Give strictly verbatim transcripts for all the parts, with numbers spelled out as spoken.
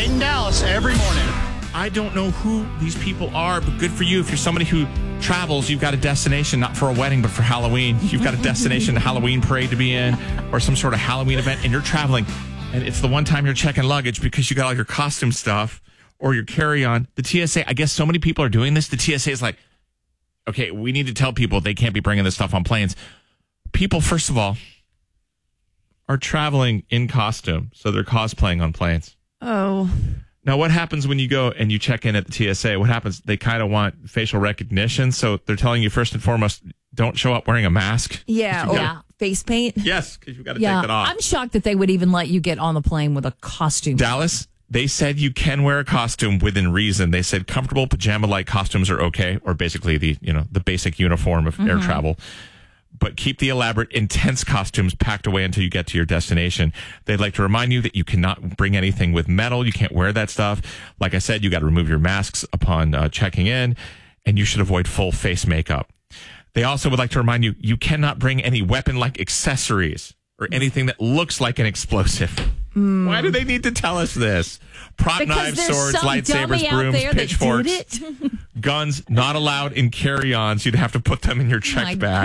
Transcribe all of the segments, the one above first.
Peyton Dallas every morning. I don't know who these people are, but good for you. If you're somebody who travels, you've got a destination, not for a wedding, but for Halloween. You've got a destination, a Halloween parade to be in, or some sort of Halloween event, and you're traveling. And it's the one time you're checking luggage because you got all your costume stuff or your carry-on. The T S A, I guess so many people are doing this. The T S A is like, okay, we need to tell people they can't be bringing this stuff on planes. People, first of all, are traveling in costume, so they're cosplaying on planes. Oh. Now, what happens when you go and you check in at the T S A? What happens? They kind of want facial recognition, so they're telling you first and foremost, don't show up wearing a mask. Yeah, or gotta, face paint. Yes, because you've got to yeah, take that off. I'm shocked that they would even let you get on the plane with a costume. Dallas, they said you can wear a costume within reason. They said comfortable pajama-like costumes are okay, or basically the you know the basic uniform of mm-hmm. air travel. But keep the elaborate, intense costumes packed away until you get to your destination. They'd like to remind you that you cannot bring anything with metal. You can't wear that stuff. Like I said, you got to remove your masks upon uh, checking in, and you should avoid full face makeup. They also would like to remind you, you cannot bring any weapon-like accessories or anything that looks like an explosive. Mm. Why do they need to tell us this? Prop because knives, swords, lightsabers, brooms, pitchforks, guns not allowed in carry-ons. You'd have to put them in your checked My bag.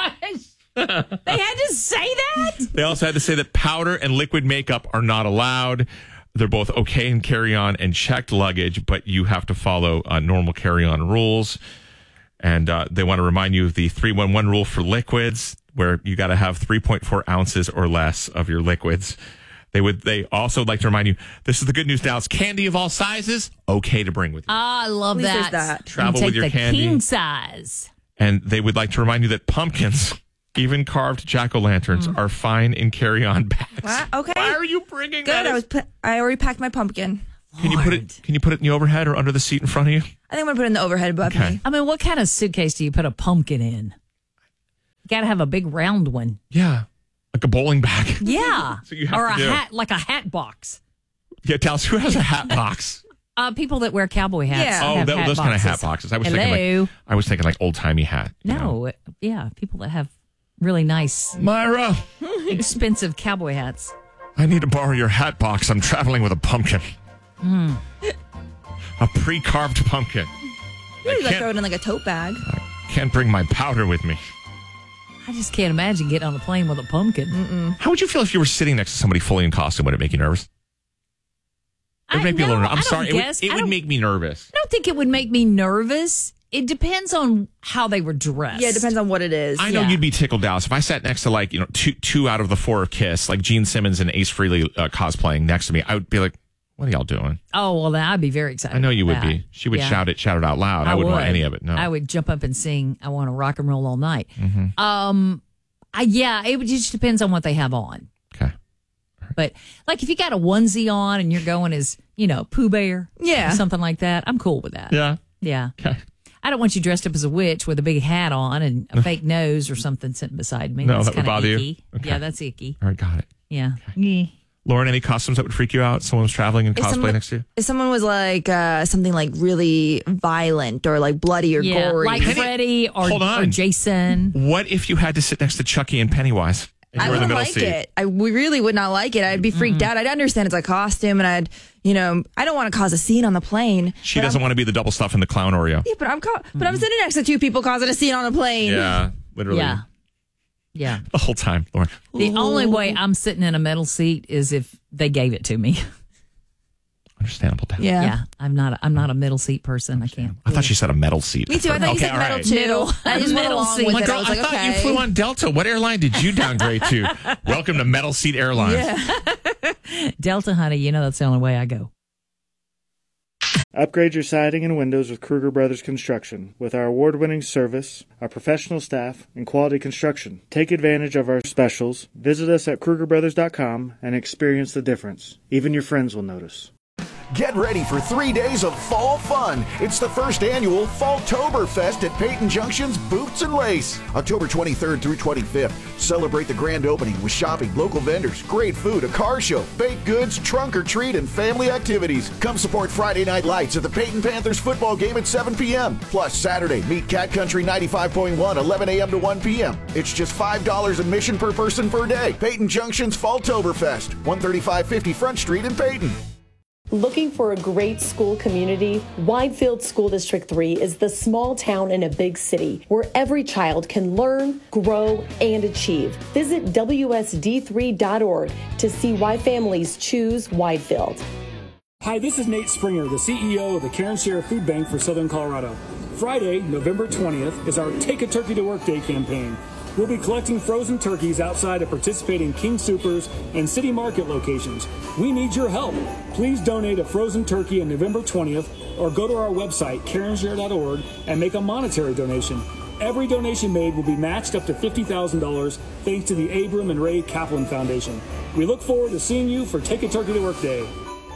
Gosh. They had to say that? They also had to say that powder and liquid makeup are not allowed. They're both okay in carry-on and checked luggage, but you have to follow uh, normal carry-on rules. And uh, they want to remind you of the three one one rule for liquids, where you got to have three point four ounces or less of your liquids. They would. They also like to remind you, this is the good news, Dallas. Candy of all sizes, okay to bring with you. Ah, I love that. that. Travel take with your the candy. King size. And they would like to remind you that pumpkins, even carved jack-o'-lanterns, mm. are fine in carry-on bags. What? Okay. Why are you bringing Good. that? I was. Put, I already packed my pumpkin. Can you put it? Can you put it in the overhead or under the seat in front of you? I think I'm gonna put it in the overhead above Okay. me. I mean, what kind of suitcase do you put a pumpkin in? You got to have a big round one. Yeah, like a bowling bag. Yeah, So you have or to a do. hat, like a hat box. Yeah, Dallas, who has a hat box? Uh, people that wear cowboy hats. Yeah. Oh, have that, hat those boxes. kind of hat boxes. I was Hello. thinking like I was thinking like old timey hat. you know? No, yeah, people that have really nice, Myra, expensive cowboy hats. I need to borrow your hat box. I'm traveling with a pumpkin. Mm. A pre-carved pumpkin. You I like can't, throw it in like a tote bag. can't bring my powder with me. I just can't imagine getting on a plane with a pumpkin. Mm-mm. How would you feel if you were sitting next to somebody fully in costume? Would it make you nervous? It would I, make me a no, little nervous. I I'm don't sorry. It would, guess. it I would don't- make me nervous. I don't think it would make me nervous. It depends on how they were dressed. Yeah, it depends on what it is. I know Yeah. you'd be tickled, Dallas, if I sat next to like, you know, two two out of the four of Kiss, like Gene Simmons and Ace Frehley uh, cosplaying next to me. I would be like, what are y'all doing? Oh, well, then I'd be very excited. I know you would about that. be. She would Yeah. shout it, shout it out loud. I, I wouldn't would. want any of it. No. I would jump up and sing, I want to rock and roll all night. Mm-hmm. Um, I, yeah, it would- just depends on what they have on. Okay. But like if you got a onesie on and you're going as, you know, Pooh Bear, Yeah. or something like that, I'm cool with that. Yeah. Yeah. Okay. I don't want you dressed up as a witch with a big hat on and a fake nose or something sitting beside me. No, That's that would kinda bother you? icky. Okay. Yeah, that's icky. All right, got it. Yeah. Yeah. Lauren, any costumes that would freak you out? Someone was traveling in If cosplay someone- next to you? If someone was like uh, something like really violent or like bloody or Yeah, gory, like Penny- Freddy or, Hold on. or Jason. What if you had to sit next to Chucky and Pennywise? And I you were in the wouldn't middle like seat? it. I we really would not like it. I'd be freaked out. I'd understand it's a costume, and I'd, you know, I don't want to cause a scene on the plane. She but doesn't I'm, want to be the double stuff in the clown Oreo. Yeah, but I'm ca- but I'm sitting next to two people causing a scene on a plane. Yeah, literally. Yeah. Yeah. The whole time, Lauren. The only way I'm sitting in a metal seat is if they gave it to me. Understandable. Dan. Yeah. Yeah. I'm not a, I'm not a middle seat person. I can't. I thought she said a metal seat. Me too. I thought you Okay, said all metal right. too. Middle. I just went Middle along seat. with My it. girl, I was I, like, thought okay. you flew on Delta. What airline did you downgrade to? Welcome to Metal Seat Airlines. Yeah. Delta, honey, you know that's the only way I go. Upgrade your siding and windows with Kruger Brothers Construction. With our award-winning service, our professional staff, and quality construction. Take advantage of our specials. Visit us at Kruger Brothers dot com and experience the difference. Even your friends will notice. Get ready for three days of fall fun. It's the first annual Falltoberfest at Peyton Junction's Boots and Lace. October twenty-third through twenty-fifth. Celebrate the grand opening with shopping, local vendors, great food, a car show, baked goods, trunk or treat, and family activities. Come support Friday Night Lights at the Peyton Panthers football game at seven p.m. Plus Saturday, meet Cat Country ninety-five point one, eleven a.m. to one p.m. It's just five dollars admission per person per day. Peyton Junction's Falltoberfest, one thirty-five fifty Front Street in Peyton. Looking for a great school community? Widefield School District three is the small town in a big city where every child can learn, grow, and achieve. Visit W S D three dot org to see why families choose Widefield. Hi, this is Nate Springer, the C E O of the Karen Share Food Bank for Southern Colorado. Friday, November twentieth, is our Take a Turkey to Work Day campaign. We'll be collecting frozen turkeys outside of participating King Soopers and City Market locations. We need your help. Please donate a frozen turkey on November twentieth or go to our website, karen share dot org, and make a monetary donation. Every donation made will be matched up to fifty thousand dollars thanks to the Abram and Ray Kaplan Foundation. We look forward to seeing you for Take a Turkey to Work Day.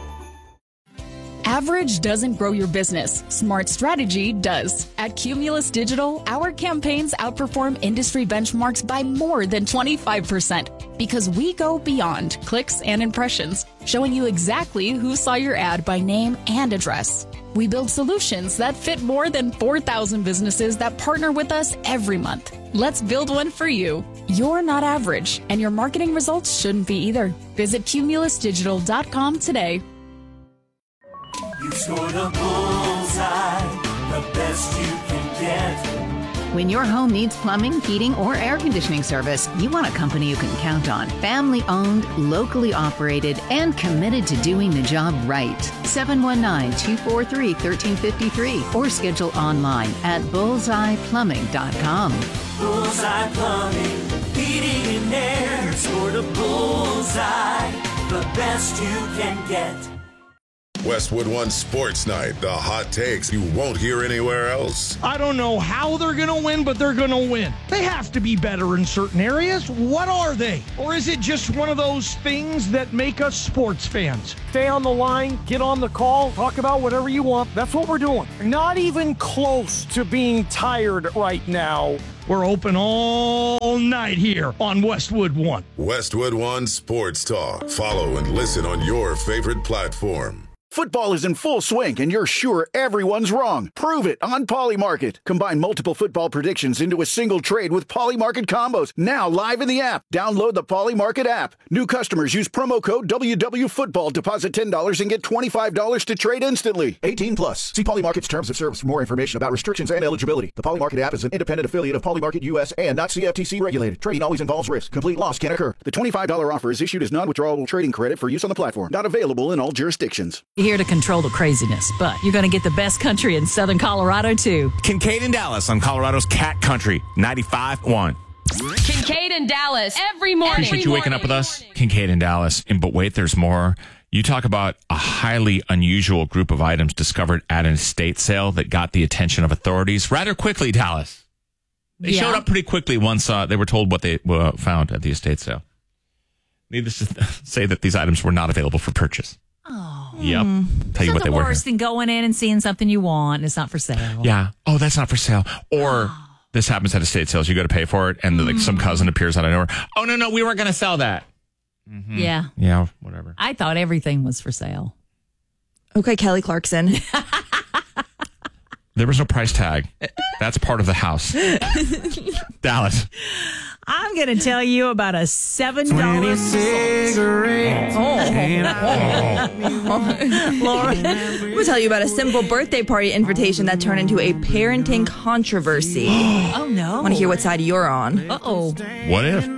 Average doesn't grow your business. Smart strategy does. At Cumulus Digital, our campaigns outperform industry benchmarks by more than twenty-five percent because we go beyond clicks and impressions, showing you exactly who saw your ad by name and address. We build solutions that fit more than four thousand businesses that partner with us every month. Let's build one for you. You're not average, and your marketing results shouldn't be either. Visit cumulus digital dot com today. You scored a bullseye, the best you can get. When your home needs plumbing, heating, or air conditioning service, you want a company you can count on. Family owned, locally operated, and committed to doing the job right. seven one nine, two four three, one three five three or schedule online at bullseye plumbing dot com. Bullseye Plumbing, heating and air. You scored a bullseye, the best you can get. Westwood One Sports Night, the hot takes you won't hear anywhere else. I don't know how they're going to win, but they're going to win. They have to be better in certain areas. What are they? Or is it just one of those things that make us sports fans? Stay on the line, get on the call, talk about whatever you want. That's what we're doing. Not even close to being tired right now. We're open all night here on Westwood One. Westwood One Sports Talk. Follow and listen on your favorite platform. Football is in full swing, and you're sure everyone's wrong. Prove it on Polymarket. Combine multiple football predictions into a single trade with Polymarket combos. Now live in the app. Download the Polymarket app. New customers use promo code W W Football. Deposit ten dollars and get twenty-five dollars to trade instantly. eighteen plus. See Polymarket's terms of service for more information about restrictions and eligibility. The Polymarket app is an independent affiliate of Polymarket U S and not C F T C regulated. Trading always involves risk. Complete loss can occur. The twenty-five dollars offer is issued as non-withdrawable trading credit for use on the platform. Not available in all jurisdictions. Here to control the craziness, but you're going to get the best country in Southern Colorado, too. Kincaid and Dallas on Colorado's Cat Country, ninety-five point one. Kincaid and Dallas, every morning. Appreciate you waking up with us, Kincaid and Dallas. And, but wait, there's more. You talk about a highly unusual group of items discovered at an estate sale that got the attention of authorities rather quickly, Dallas. They yeah. showed up pretty quickly once uh, they were told what they uh, found at the estate sale. Needless to say that these items were not available for purchase. Oh. Yep. Tell you what they were. It's worse than going in and seeing something you want and it's not for sale. Yeah. Oh, that's not for sale. Or oh. this happens at estate sales. You go to pay for it and mm. like some cousin appears out of nowhere. Oh, no, no, we weren't going to sell that. Mm-hmm. Yeah. Yeah, whatever. I thought everything was for sale. Okay, Kelly Clarkson. There was no price tag. That's part of the house. Dallas. I'm going to tell you about a seven dollar cigarette. Oh. oh. Laura. I'm going to tell you about a simple birthday party invitation that turned into a parenting controversy. Oh, no. I want to hear what side you're on. Uh-oh. What if?